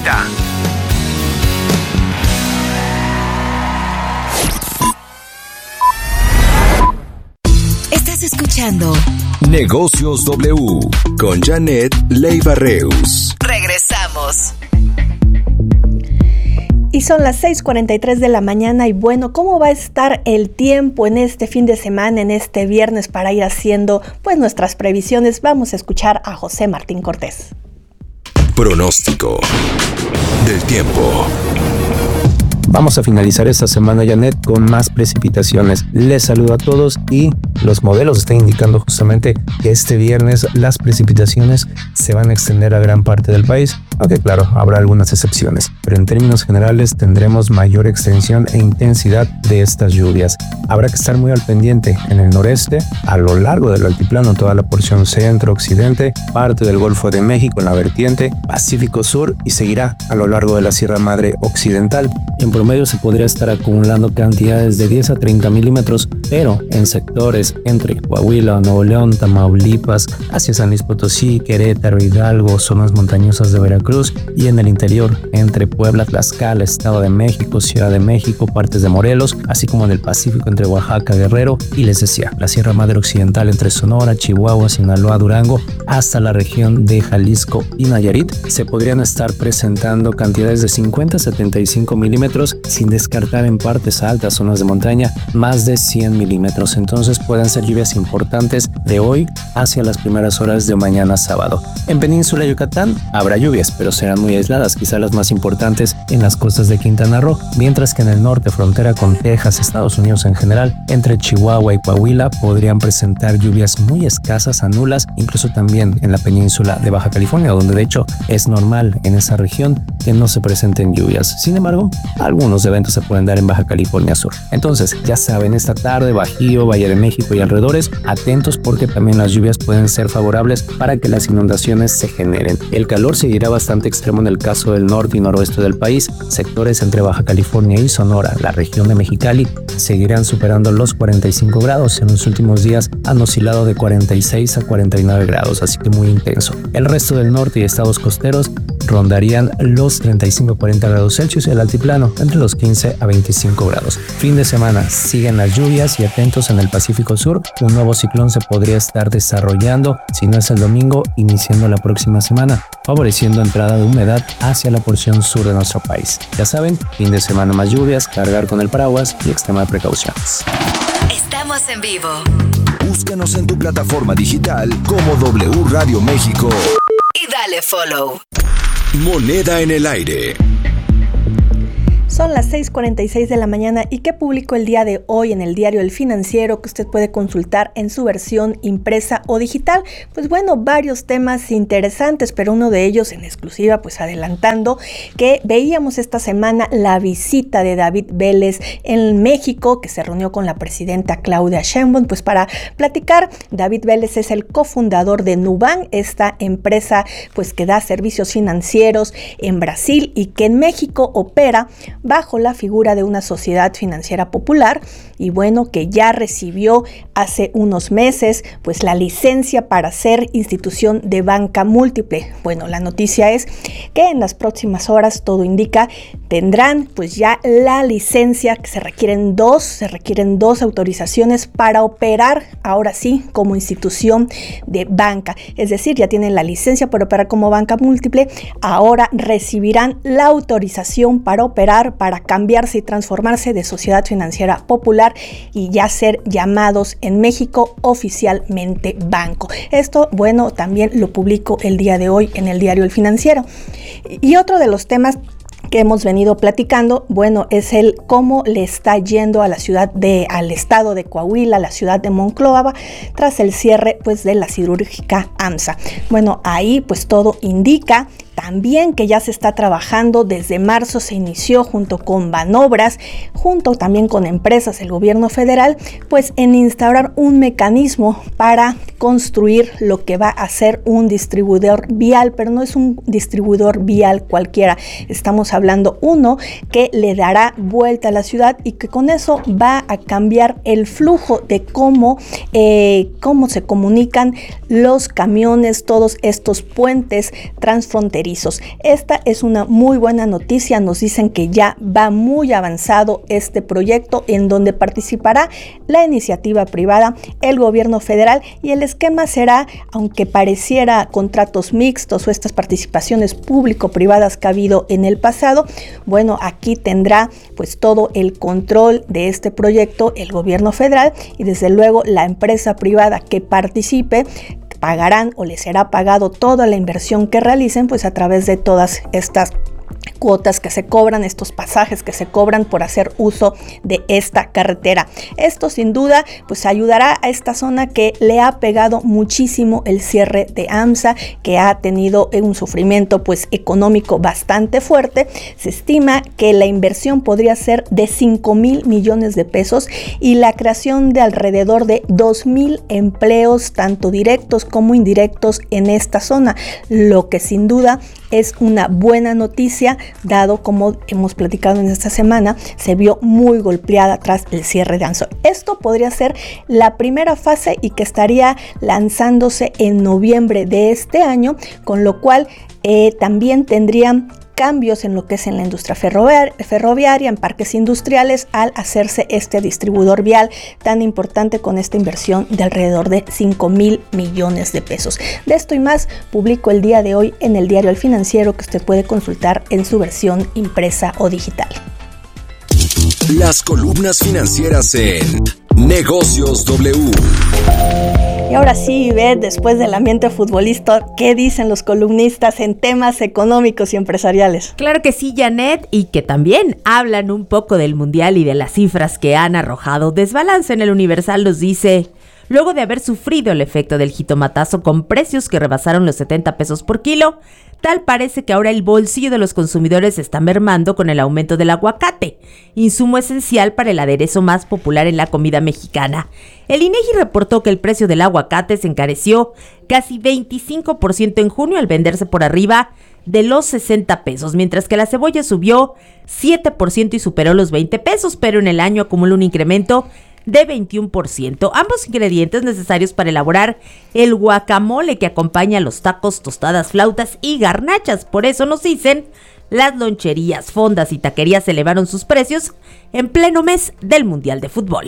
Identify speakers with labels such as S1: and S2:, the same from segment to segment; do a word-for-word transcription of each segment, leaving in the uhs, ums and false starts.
S1: favorita.
S2: Estás escuchando
S3: Negocios W con Janet Leiva Reus.
S2: Regresamos.
S4: Y son las seis cuarenta y tres de la mañana y bueno, ¿cómo va a estar el tiempo en este fin de semana, en este viernes para ir haciendo pues nuestras previsiones? Vamos a escuchar a José Martín Cortés.
S3: Pronóstico del tiempo.
S5: Vamos a finalizar esta semana, Janet, con más precipitaciones. Les saludo a todos y los modelos están indicando justamente que este viernes las precipitaciones se van a extender a gran parte del país, aunque claro, habrá algunas excepciones, pero en términos generales tendremos mayor extensión e intensidad de estas lluvias. Habrá que estar muy al pendiente en el noreste, a lo largo del altiplano, toda la porción centro-occidente, parte del Golfo de México en la vertiente, Pacífico Sur y seguirá a lo largo de la Sierra Madre Occidental. En promedio se podría estar acumulando cantidades de diez a treinta milímetros, pero en sectores entre Coahuila, Nuevo León, Tamaulipas, hacia San Luis Potosí, Querétaro, Hidalgo, zonas montañosas de Veracruz y en el interior entre Puebla, Tlaxcala, Estado de México, Ciudad de México, partes de Morelos, así como en el Pacífico entre Oaxaca, Guerrero y les decía, la Sierra Madre Occidental entre Sonora, Chihuahua, Sinaloa, Durango, hasta la región de Jalisco y Nayarit, se podrían estar presentando cantidades de cincuenta a setenta y cinco milímetros, sin descartar en partes altas, zonas de montaña, más de cien milímetros. Entonces pueden ser lluvias importantes de hoy hacia las primeras horas de mañana sábado. En Península Yucatán habrá lluvias, pero serán muy aisladas, quizá las más importantes en las costas de Quintana Roo, mientras que en el norte, frontera con Texas, Estados Unidos en general, entre Chihuahua y Coahuila podrían presentar lluvias muy escasas a nulas, incluso también en la península de Baja California, donde de hecho es normal en esa región que no se presenten lluvias. Sin embargo, algunos eventos se pueden dar en Baja California Sur. Entonces, ya saben, esta tarde, Bajío, Valle de México y alrededores, atentos porque también las lluvias pueden ser favorables para que las inundaciones se generen. El calor seguirá bastante extremo en el caso del norte y noroeste del país. Sectores entre Baja California y Sonora, la región de Mexicali, seguirán superando los cuarenta y cinco grados. En los últimos días han oscilado de cuarenta y seis a cuarenta y nueve grados, así que muy intenso. El resto del norte y estados costeros rondarían los treinta y cinco a cuarenta grados Celsius y el altiplano entre los quince a veinticinco grados. Fin de semana siguen las lluvias y atentos en el Pacífico Sur. Un nuevo ciclón se podría estar desarrollando, si no es el domingo, iniciando la próxima semana, favoreciendo entrada de humedad hacia la porción sur de nuestro país. Ya saben, fin de semana más lluvias, cargar con el paraguas y extremar precauciones.
S2: Estamos en vivo.
S3: Búscanos en tu plataforma digital como W Radio México.
S2: Y dale follow.
S3: Moneda en el aire.
S4: Son las seis cuarenta y seis de la mañana y ¿qué publicó el día de hoy en el diario El Financiero que usted puede consultar en su versión impresa o digital? Pues bueno, varios temas interesantes, pero uno de ellos en exclusiva, pues adelantando que veíamos esta semana la visita de David Vélez en México, que se reunió con la presidenta Claudia Sheinbaum, pues para platicar. David Vélez es el cofundador de Nubank, esta empresa pues que da servicios financieros en Brasil y que en México opera bajo la figura de una sociedad financiera popular y bueno, que ya recibió hace unos meses pues la licencia para ser institución de banca múltiple. Bueno, la noticia es que en las próximas horas, todo indica, tendrán pues ya la licencia, que se requieren dos, se requieren dos autorizaciones para operar ahora sí como institución de banca. Es decir, ya tienen la licencia para operar como banca múltiple, ahora recibirán la autorización para operar, para cambiarse y transformarse de sociedad financiera popular y ya ser llamados en México oficialmente banco. Esto, bueno, también lo publico el día de hoy en el diario El Financiero. Y otro de los temas que hemos venido platicando, bueno, es el cómo le está yendo a la ciudad de, al estado de Coahuila, a la ciudad de Monclova, tras el cierre pues de la siderúrgica AMSA. Bueno, ahí pues todo indica también que ya se está trabajando, desde marzo se inició junto con Banobras, junto también con empresas, el gobierno federal, pues en instaurar un mecanismo para construir lo que va a ser un distribuidor vial, pero no es un distribuidor vial cualquiera, estamos hablando uno que le dará vuelta a la ciudad y que con eso va a cambiar el flujo de cómo, eh, cómo se comunican los camiones, todos estos puentes transfronterizos fronterizos. Esta es una muy buena noticia. Nos dicen que ya va muy avanzado este proyecto en donde participará la iniciativa privada, el gobierno federal, y el esquema será, aunque pareciera contratos mixtos o estas participaciones público-privadas que ha habido en el pasado, bueno, aquí tendrá pues todo el control de este proyecto el gobierno federal, y desde luego la empresa privada que participe pagarán o les será pagado toda la inversión que realicen pues a través de todas estas cuotas que se cobran, estos pasajes que se cobran por hacer uso de esta carretera. Esto sin duda pues ayudará a esta zona que le ha pegado muchísimo el cierre de AMSA, que ha tenido un sufrimiento pues económico bastante fuerte. Se estima que la inversión podría ser de cinco mil millones de pesos y la creación de alrededor de dos mil empleos tanto directos como indirectos en esta zona, lo que sin duda es una buena noticia, dado como hemos platicado en esta semana, se vio muy golpeada tras el cierre de AMSA. Esto podría ser la primera fase y que estaría lanzándose en noviembre de este año, con lo cual eh, también tendrían cambios en lo que es en la industria ferroviaria, ferroviaria, en parques industriales, al hacerse este distribuidor vial tan importante con esta inversión de alrededor de cinco mil millones de pesos. De esto y más publico el día de hoy en el diario El Financiero, que usted puede consultar en su versión impresa o digital.
S3: Las columnas financieras en Negocios W.
S4: Y ahora sí, Ivette, después del ambiente futbolista, ¿qué dicen los columnistas en temas económicos y empresariales?
S1: Claro que sí, Janet, y que también hablan un poco del Mundial y de las cifras que han arrojado. Desbalance en el Universal nos dice: luego de haber sufrido el efecto del jitomatazo con precios que rebasaron los setenta pesos por kilo, tal parece que ahora el bolsillo de los consumidores está mermando con el aumento del aguacate, insumo esencial para el aderezo más popular en la comida mexicana. El INEGI reportó que el precio del aguacate se encareció casi veinticinco por ciento en junio al venderse por arriba de los sesenta pesos, mientras que la cebolla subió siete por ciento y superó los veinte pesos, pero en el año acumuló un incremento de veintiuno por ciento. Ambos ingredientes necesarios para elaborar el guacamole que acompaña a los tacos, tostadas, flautas y garnachas. Por eso nos dicen, las loncherías, fondas y taquerías elevaron sus precios en pleno mes del Mundial de Fútbol.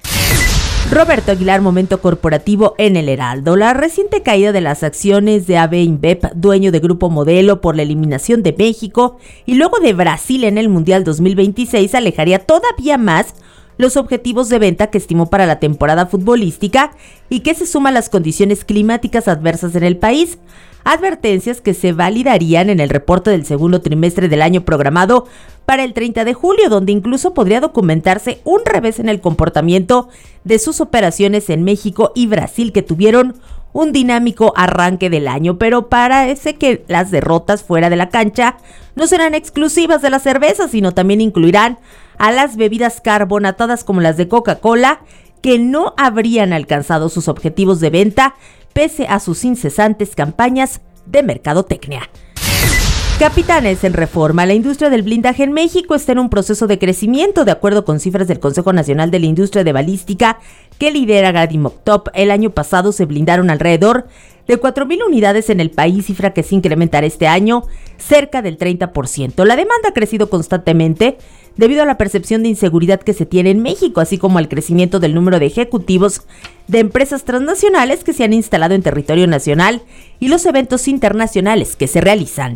S1: Roberto Aguilar, momento corporativo en el Heraldo. La reciente caída de las acciones de A B InBev, dueño de Grupo Modelo, por la eliminación de México y luego de Brasil en el Mundial dos mil veintiséis alejaría todavía más los objetivos de venta que estimó para la temporada futbolística y que se suma a las condiciones climáticas adversas en el país. Advertencias que se validarían en el reporte del segundo trimestre del año programado para el treinta de julio, donde incluso podría documentarse un revés en el comportamiento de sus operaciones en México y Brasil, que tuvieron un dinámico arranque del año, pero parece que las derrotas fuera de la cancha no serán exclusivas de la cerveza, sino también incluirán a las bebidas carbonatadas como las de Coca-Cola, que no habrían alcanzado sus objetivos de venta pese a sus incesantes campañas de mercadotecnia. Capitanes en reforma. La industria del blindaje en México está en un proceso de crecimiento, de acuerdo con cifras del Consejo Nacional de la Industria de Balística que lidera Gady Moctop. El año pasado se blindaron alrededor de cuatro mil unidades en el país, cifra que se incrementará este año cerca del treinta por ciento. La demanda ha crecido constantemente debido a la percepción de inseguridad que se tiene en México, así como al crecimiento del número de ejecutivos de empresas transnacionales que se han instalado en territorio nacional y los eventos internacionales que se realizan.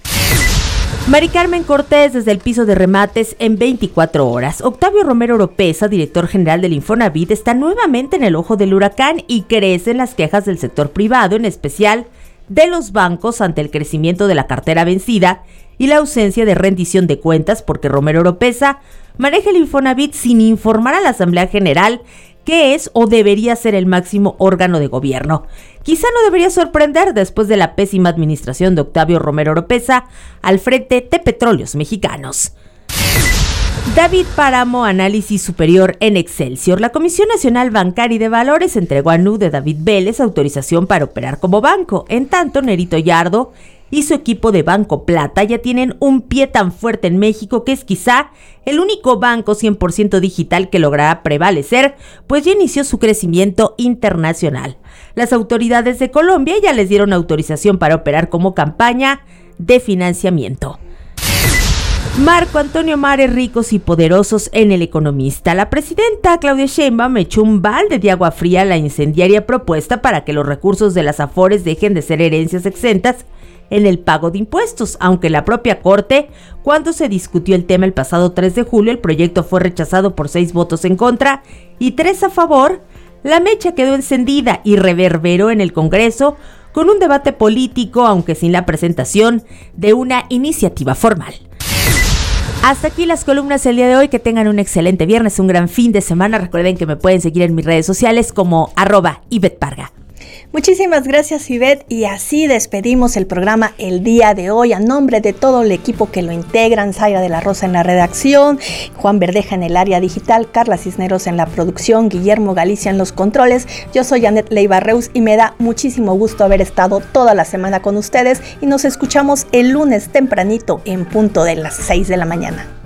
S1: Mari Carmen Cortés desde el piso de remates en veinticuatro horas. Octavio Romero Oropeza, director general del Infonavit, está nuevamente en el ojo del huracán y crecen las quejas del sector privado, en especial de los bancos, ante el crecimiento de la cartera vencida y la ausencia de rendición de cuentas, porque Romero Oropeza maneja el Infonavit sin informar a la Asamblea General, que es o debería ser el máximo órgano de gobierno. Quizá no debería sorprender después de la pésima administración de Octavio Romero Oropeza al frente de Petróleos Mexicanos. David Páramo, análisis superior en Excelsior. La Comisión Nacional Bancaria y de Valores entregó a N U de David Vélez autorización para operar como banco. En tanto, Nerito Yardo y su equipo de Banco Plata ya tienen un pie tan fuerte en México que es quizá el único banco cien por ciento digital que logrará prevalecer, pues ya inició su crecimiento internacional. Las autoridades de Colombia ya les dieron autorización para operar como campaña de financiamiento. Marco Antonio Mares, ricos y poderosos en El Economista. La presidenta Claudia Sheinbaum echó un balde de agua fría a la incendiaria propuesta para que los recursos de las Afores dejen de ser herencias exentas en el pago de impuestos, aunque la propia Corte, cuando se discutió el tema el pasado tres de julio, el proyecto fue rechazado por seis votos en contra y tres a favor. La mecha quedó encendida y reverberó en el Congreso con un debate político, aunque sin la presentación de una iniciativa formal. Hasta aquí las columnas el día de hoy. Que tengan un excelente viernes, un gran fin de semana. Recuerden que me pueden seguir en mis redes sociales como arroba Ivette Parga.
S4: Muchísimas gracias, Ivette, y así despedimos el programa el día de hoy. A nombre de todo el equipo que lo integran: Zaira de la Rosa en la redacción, Juan Verdeja en el área digital, Carla Cisneros en la producción, Guillermo Galicia en los controles. Yo soy Janet Leiva Reus y me da muchísimo gusto haber estado toda la semana con ustedes, y nos escuchamos el lunes tempranito en punto de las seis de la mañana.